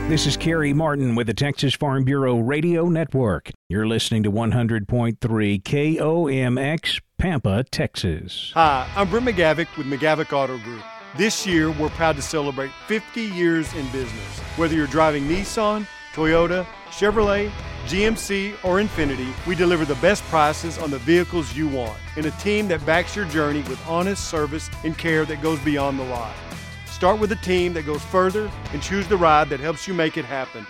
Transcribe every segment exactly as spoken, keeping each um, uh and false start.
This is Kerry Martin with the Texas Farm Bureau Radio Network. You're listening to one hundred point three K O M X, Pampa, Texas. Hi, I'm Brent McGavick with McGavick Auto Group. This year, we're proud to celebrate fifty years in business. Whether you're driving Nissan, Toyota, Chevrolet, G M C, or Infiniti, we deliver the best prices on the vehicles you want and a team that backs your journey with honest service and care that goes beyond the lot. Start with a team that goes further and choose the ride that helps you make it happen.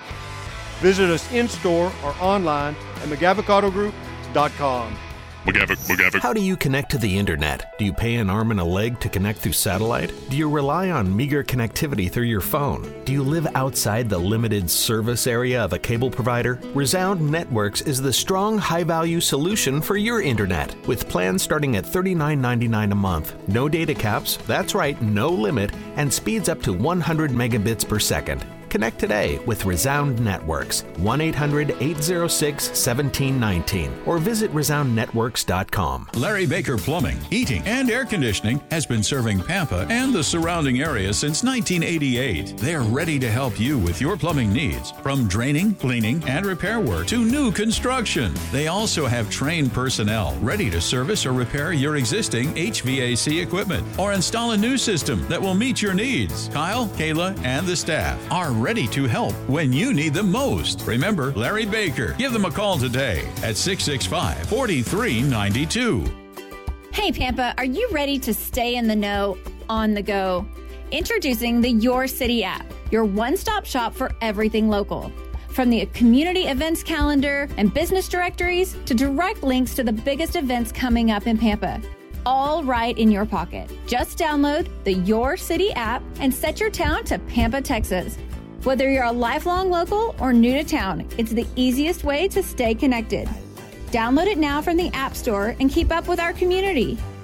Visit us in-store or online at McGavick Auto Group dot com. McGavick, McGavick. How do you connect to the internet? Do you pay an arm and a leg to connect through satellite? Do you rely on meager connectivity through your phone? Do you live outside the limited service area of a cable provider? Resound Networks is the strong, high-value solution for your internet, with plans starting at thirty-nine ninety-nine a month. No data caps, that's right, no limit, and speeds up to one hundred megabits per second. Connect today with Resound Networks, one eight hundred eight oh six one seven one nine, or visit resound networks dot com. Larry Baker Plumbing, Heating, and Air Conditioning has been serving Pampa and the surrounding area since nineteen eighty-eight. They're ready to help you with your plumbing needs, from draining, cleaning, and repair work to new construction. They also have trained personnel ready to service or repair your existing H V A C equipment or install a new system that will meet your needs. Kyle, Kayla, and the staff are ready to help when you need them most. Remember Larry Baker. Give them a call today at six six five, four three nine two. Hey Pampa, are you ready to stay in the know on the go? Introducing the Your City app, your one-stop shop for everything local. From the community events calendar and business directories to direct links to the biggest events coming up in Pampa. All right in your pocket. Just download the Your City app and set your town to Pampa, Texas. Whether you're a lifelong local or new to town, it's the easiest way to stay connected. Download it now from the App Store and keep up with our community.